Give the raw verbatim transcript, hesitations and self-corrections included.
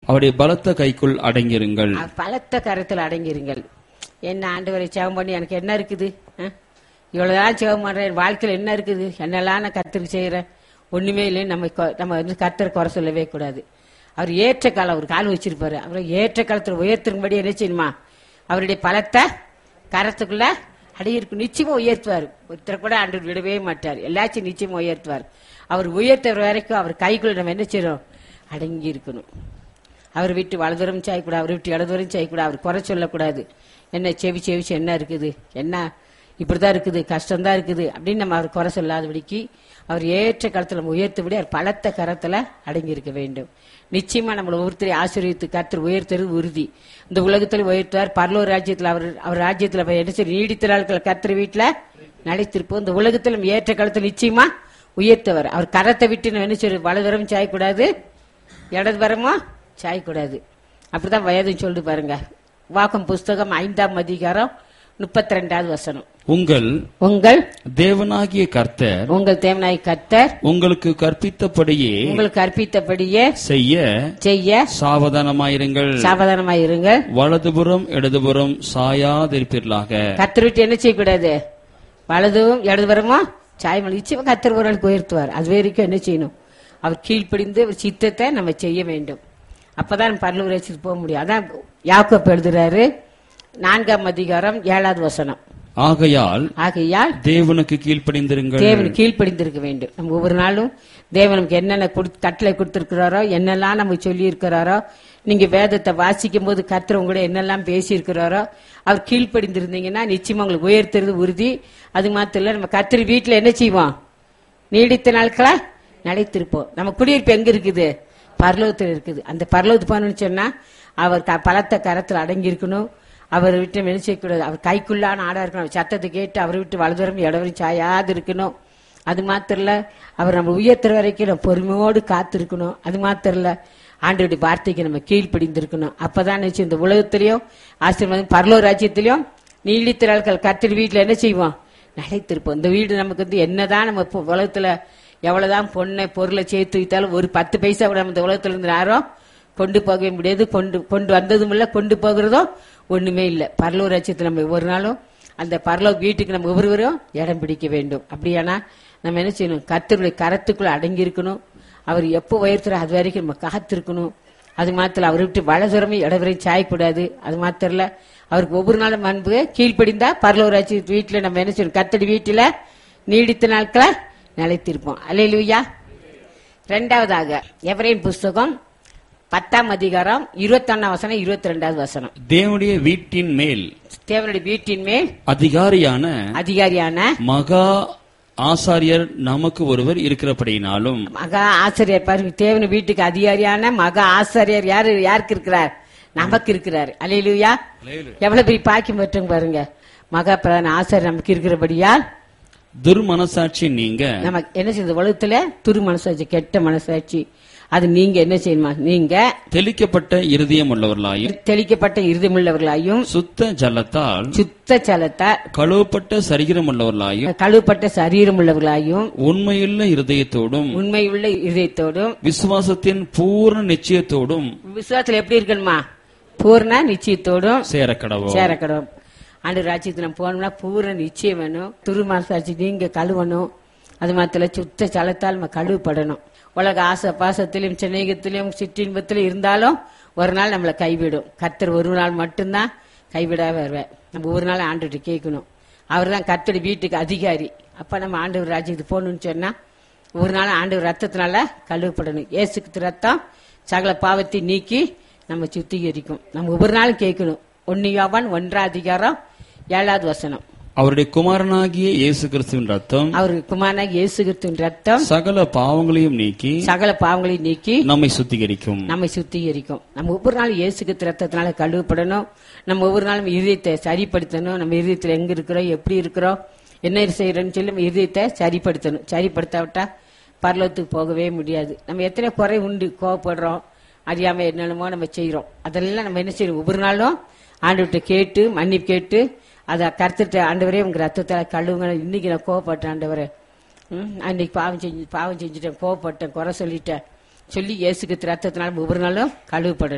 அவருடைய பலத்த கைக்குள் அடங்கிருங்கள். அவர் பலத்த கரத்தில் அடங்கிருங்கள். என்ன ஆண்டவரை ஜெபம் பண்ணி எனக்கு என்ன இருக்குது, அஹ்? இவ்வளவுதான் ஜெபம் பண்றேன், வாழ்க்கையில் என்ன இருக்குது, என்னெல்லாம் நான் கர்த்தருக்கு செய்யறேன், ஒண்ணுமே இல்லை. நம்ம கொ- நம்ம வந்து கர்த்தரை குறை சொல்லவே கூடாது. அவர் ஏற்ற காலம் ஒரு கால் வச்சிருப்பாரு, அவரை ஏற்ற காலத்தில் உயர்த்தும்படி என்ன செய்யணுமா, அவருடைய பலத்தை கரத்துக்குள்ள அடையிருக்கும். நிச்சயமா உயர்த்துவார். ஒருத்தர் கூட ஆண்டவர் விடவே மாட்டார். எல்லாத்தையும் நிச்சயமா உயர்த்துவார். அவர் உயர்த்துற வரைக்கும் அவர் கைக்குள்ள நம்ம என்ன செய்யணும், அடங்கி இருக்கணும். அவர் விட்டு வலதுரம் செய்யக்கூடாது, அவர் விட்டு இடதுவரம் செய்யக்கூடாது, அவர் குறை சொல்லக்கூடாது. என்ன செவி செவிச்சு என்ன இருக்குது, என்ன இப்படிதான் இருக்குது, கஷ்டம்தான் இருக்குது அப்படின்னு நம்ம அவர் குறை சொல்லாதபடிக்கு அவர் ஏற்ற காலத்தில் நம்ம உயர்த்தபடி அவர் பலத்த கரத்துல அடங்கி இருக்க வேண்டும். நிச்சயமா நம்மளை ஒருத்தரை ஆசீர்வதித்து கர்த்தர் உயர்த்துறது உறுதி. இந்த உலகத்தில் உயர்த்துவார், பரலோக ராஜ்யத்தில் அவர் அவர் ராஜ்யத்தில் போய் என்ன செய்ய நீடித்த நாட்கள் கர்த்தர் வீட்டுல நிலைத்திருப்போம். இந்த உலகத்தில் நம்ம ஏற்ற காலத்தில் நிச்சயமா உயர்த்தவர். அவர் கரத்தை விட்டு நம்ம என்ன செய்ய வலதுவரம் சாயக்கூடாது, இடதுபுறமோ சாயக்கூடாது. அப்படிதான் வயதுன்னு சொல்லிட்டு பாருங்க. வாக்கம் புஸ்தகம் ஐந்தாம் அதிகாரம் முப்பத்தி ரெண்டாவது வசனம். உங்கள் உங்கள் தேவனாகிய கர்த்தர் உங்கள் தேவனாய் கர்த்தர் உங்களுக்கு கற்பித்தபடியே உங்களுக்கு கற்பித்தபடியே செய்ய செய்ய சாவதானமாயிருங்கள். சாவதானமாய் இருங்கள். வலதுபுறம் இடதுபுறம் சாயாதிருப்பீர்களாக. கர்த்தர் விட்டு என்ன செய்யக்கூடாது, வலதும் இடதுபுறமும் சாயமல். நிச்சயமா கர்த்தர் ஒரு நாளுக்கு உயர்த்துவார். அது வரைக்கும் என்ன செய்யணும், அவர் கீழ்ப்படிந்து அவர் சித்தத்தை நம்ம செய்ய வேண்டும். அப்பதான் பரலோக ராஜ்யத்துக்கு போக முடியும். அதான் யாக்கோப்பு எழுதுறாரு நான்காம் அதிகாரம் ஏழாவது வசனம். ஆகையால் ஆகையால் தேவனுக்கு கீழ்ப்படிந்திருங்கள். தேவனுக்கு கீழ்ப்படிந்திருக்க வேண்டும். நம்ம ஒவ்வொரு நாளும் தேவன் நமக்கு என்னென்ன கொடுத்து- கட்டளை கொடுத்திருக்கிறாரோ, என்னெல்லாம் நமக்கு சொல்லி இருக்கிறாரோ, நீங்க வேதத்தை வாசிக்கும் போது கர்த்தர் உங்களோட என்னெல்லாம் பேசி இருக்கிறாரோ அவர் கீழ்ப்படிந்திருந்தீங்கன்னா நிச்சயமா உங்களுக்கு உயர்த்துறது உறுதி. அது மாத்திரம் இல்ல, நம்ம கர்த்தர் வீட்டுல என்ன செய்வோம், நீடித்த நாட்களா நிலைத்திருப்போம். நம்ம குடியிருப்பு எங்க இருக்குது, பரலோகத்தில் இருக்குது. அந்த பரலோகத்து போகணும்னு சொன்னா அவர் க- பலத்த கரத்தில் அடங்கி இருக்கணும். அவர் விட்டு மெனிச்சக்கூடாது. அவர் கைக்குள்ளான ஆடா இருக்கணும். அவர் சத்தத்தை கேட்டு அவர் விட்டு வலதுவரம் இடவரும் சாயாது இருக்கணும். அது மாத்திரம் இல்ல, அவர் நம்ம உயர்த்துற வரைக்கும் நம்ம பொறுமையோடு காத்து இருக்கணும். அது மாத்திரம் இல்ல, ஆண்டவருடைய வார்த்தைக்கு நம்ம கீழ்ப்படிந்திருக்கணும். அப்பதான் நிச்சயம் இந்த உலகத்திலையும் ஆசீர்வாதம் பரலோக ராஜ்யத்திலையும் நீடித்த நாட்கள் கர்த்தர் வீட்டுல என்ன செய்வோம், நிலைத்திருப்போம். இந்த வீடு நமக்கு வந்து என்னதான் நம்ம இப்போ உலகத்துல எவ்வளவுதான் பொண்ணை பொருளை சேர்த்து வைத்தாலும் ஒரு பத்து பைசா கூட நம்ம இந்த உலகத்துல இருந்து யாரும் கொண்டு போகவே முடியாது. கொண்டு கொண்டு வந்ததும் இல்ல, கொண்டு போகிறதும் ஒண்ணுமே இல்லை. பரலோக ராஜ்யத்தில் நம்ம ஒவ்வொரு நாளும் அந்த பரலோக வீட்டுக்கு நம்ம ஒவ்வொருவரும் இடம் பிடிக்க வேண்டும். அப்படியானா நம்ம என்ன செய்யணும், கர்த்தருடைய கரத்துக்குள்ள அடங்கி இருக்கணும். அவர் எப்போ உயர்த்துற அது வரைக்கும் நம்ம காத்திருக்கணும். அது மாத்திரம் அவரை விட்டு வலதுரமே இடவரையும் சாயக்கூடாது. அது மாத்திரம் இல்ல, அவருக்கு ஒவ்வொரு நாளும் அன்பு கீழ்ப்படிந்தா பரலோக ராஜ்ய வீட்டுல நம்ம என்ன செய்யணும், கர்த்தருடைய வீட்டுல நீடித்த நாட்களை நிலைத்திருப்போம். அல்லேலூயா. இரண்டாவதாக எபிரேயர் புஸ்தகம் பத்தாம் அதிகாரம் இருபத்தி ஒன்னாம் வசனம் இருபத்தி ரெண்டாவது வசனம். தேவனுடைய வீட்டின் மேல் தேவனுடைய வீட்டின் மேல் அதிகாரியான அதிகாரியான மகா ஆசாரியர் நமக்கு ஒருவர் இருக்கிறபடினாலும். மகா ஆசிரியர் பாருங்க, தேவனுடைய வீட்டுக்கு அதிகாரியான மகா ஆசிரியர் யாரு, யாருக்கு இருக்கிறார், நமக்கு இருக்கிறார். அல்லேலூயா. எவ்வளவு பெரிய பாக்கியம் பெற்றோம் பாருங்க. மகா பிரதான ஆசிரியர் நமக்கு இருக்கிறபடியால் துர்மனசாட்சி நீங்க நமக்கு என்ன செய்யுது, உலகத்துல துரு மனசாட்சி, கெட்ட மனசாட்சி, அது நீங்க என்ன செய்யணுமா, நீங்க தெளிக்கப்பட்ட இருதயம் உள்ளவர்களாயும் தெளிக்கப்பட்ட இருதயமுள்ளவர்களாயும் சுத்த ஜலத்தால் சுத்த ஜலத்தால் கழுவப்பட்ட சரீரம் உள்ளவர்களாயும் கழுவப்பட்ட சரீரம் உள்ளவர்களாயும் உண்மையுள்ள இருதயத்தோடும் உண்மையுள்ள இதயத்தோடும் விசுவாசத்தின் பூர்ண நிச்சயத்தோடும் விசுவாசத்துல எப்படி இருக்கணுமா, பூர்ண நிச்சயத்தோடும் சேரக்கடவோம். சேரக்கடும். ஆண்டு ராஜ்யத்துக்கு நம்ம போனோம்னா பூர்ண நிச்சயம் வேணும். துரு மனசாட்சி நீங்க கழுவணும். அது மாத்திர சுத்த ஜலத்தால் நம்ம கழுவப்படணும். உலக ஆசை பாசத்திலும் சிநேகத்திலும் சிற்றின்பத்திலும் இருந்தாலும் ஒரு நாள் நம்மளை கைவிடும். கர்த்தர் ஒரு நாள் மட்டும்தான் கைவிடாம வருவார். நம்ம ஒரு நாள் ஆண்டவர்கிட்ட கேட்கணும். அவர் தான் கர்த்தர் வீட்டுக்கு அதிகாரி. அப்ப நம்ம ஆண்டவர் ராஜ்யத்துக்கு போகணும்னு சொன்னா ஒரு நாள் ஆண்டவர் ரத்தத்தினால கழுவப்படணும். இயேசுக்கு ரத்தம் சகல பாவத்தை நீக்கி நம்ம சுத்திகரிக்கும். நம்ம ஒவ்வொரு நாளும் கேட்கணும். ஒன்னு யோவான் ஒன்றாம் அதிகாரம் ஏழாவது வசனம். அவருடைய குமாரனாகிய இயேசு கிறிஸ்துவின் ரத்தம் அவருக்கு குமாரனாகிய இயேசு கிறிஸ்துவின் ரத்தம் சகல பாவங்களையும் நீக்கி சகல பாவங்களையும் நீக்கி நம்மை சுத்திகரிக்கும் நம்மை சுத்திகரிக்கும். நம்ம ஒவ்வொரு நாளும் இயேசு கிறிஸ்து ரத்தத்தினால கழுவப்படணும். நம்ம ஒவ்வொரு நாளும் இதயத்தை சரிப்படுத்தணும். நம்ம இதயத்தில் எங்க இருக்கிறோம், எப்படி இருக்கிறோம், என்ன செய்யறோம்னு சொல்லி நம்ம இதயத்தை சரிப்படுத்தணும். சரிப்படுத்தாவிட்டா பரலோகத்துக்கு போகவே முடியாது. நம்ம எத்தனை குறை உண்டு, கோவப்படுறோம், அறியாம என்னென்னமோ நம்ம செய்யறோம். அதெல்லாம் நம்ம என்ன செய்யணும், ஒவ்வொரு நாளும் ஆண்டவர்கிட்ட கேட்டு மன்னிப்பு கேட்டு அதை கருத்துட்டு, ஆண்டவரே உங்க ரத்தத்தை கழுவுங்க, இன்னைக்கு நான் கோவப்பட்டேன் ஆண்டவரே, அன்னைக்கு பாவம் செஞ்சு பாவம் செஞ்சுட்டேன், கோவப்பட்டேன், குறை சொல்லிட்டேன் சொல்லி இயேசுக்கு ரத்தத்தினால ஒவ்வொரு நாளும் கழுவப்படணும்.